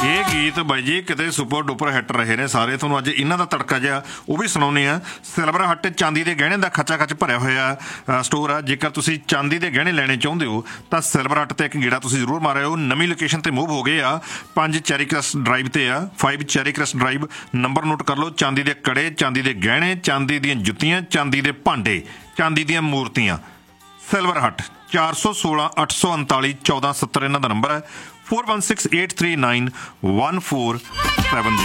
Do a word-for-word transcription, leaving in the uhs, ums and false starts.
ਇਹ ਗੀਤ ਬਾਈ ਜੀ ਕਿਤੇ ਸੁਪਰ ਡੁਪਰ ਹਿੱਟ ਰਹੇ ਨੇ ਸਾਰੇ। ਤੁਹਾਨੂੰ ਅੱਜ ਇਹਨਾਂ ਦਾ ਤੜਕਾ ਜਿਹਾ ਉਹ ਵੀ ਸੁਣਾਉਂਦੇ ਆ। ਸਿਲਵਰ ਹੱਟ ਚਾਂਦੀ ਦੇ ਗਹਿਣੇ ਦਾ ਖੱਚਾ ਖੱਚ ਭਰਿਆ ਹੋਇਆ ਸਟੋਰ ਆ। ਜੇਕਰ ਤੁਸੀਂ ਚਾਂਦੀ ਦੇ ਗਹਿਣੇ ਲੈਣੇ ਚਾਹੁੰਦੇ ਹੋ ਤਾਂ ਸਿਲਵਰ ਹੱਟ ਤੇ ਇੱਕ ਗੇੜਾ ਤੁਸੀਂ ਜ਼ਰੂਰ ਮਾਰਿਓ। ਨਵੀਂ ਲੋਕੇਸ਼ਨ ਤੇ ਮੂਵ ਹੋ ਗਏ ਆ, ਪੰਜ ਚੈਰੀ ਕ੍ਰਸ ਡਰਾਈਵ ਤੇ ਆ, five cherry ਕ੍ਰਸ drive. Number note ਕਰ ਲਓ। ਚਾਂਦੀ ਦੇ ਕੜੇ, ਚਾਂਦੀ ਦੇ ਗਹਿਣੇ, ਚਾਂਦੀ ਦੀਆਂ ਜੁੱਤੀਆਂ, ਚਾਂਦੀ ਦੇ ਭਾਂਡੇ, ਚਾਂਦੀ ਦੀਆਂ ਮੂਰਤੀਆਂ। ਸਿਲਵਰ ਹੱਟ ਚਾਰ ਸੌ ਸੋਲਾਂ ਅੱਠ ਸੌ ਉਨਤਾਲੀ ਚੌਦਾਂ ਸੱਤਰ ਇਹਨਾਂ ਦਾ ਨੰਬਰ ਹੈ। Four one six eight three nine one four seven zero.